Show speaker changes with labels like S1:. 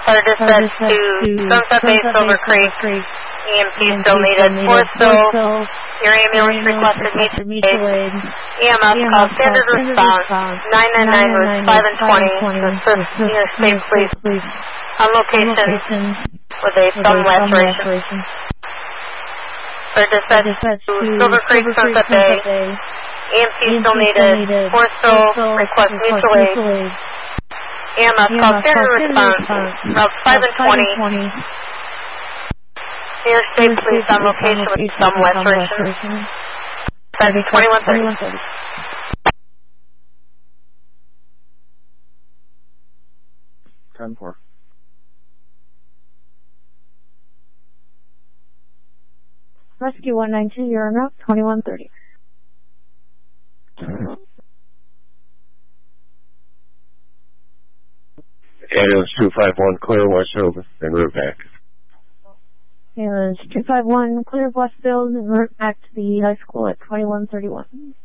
S1: Fire dispatch to Sunset Bay, Silver Creek. EMT still needed. Forestville. Your ambulance requested mutual aid. EMS call standard response. 999 routes 5 and 20 to assist New York State Police on location with a thumb laceration. Fire dispatch to Silver Creek, Sunset Bay. EMT still needed. Forestville request mutual aid. EMS call standard response. Routes 5 and 20. New York State Police on location with thumb laceration. That'd be 2130.
S2: Ten four.
S3: Rescue 192, you're on route 2130.
S4: Ambulance 251 clear Westfield and route back.
S3: Ambulance 251 clear Westfield and route back to the high school at 2131.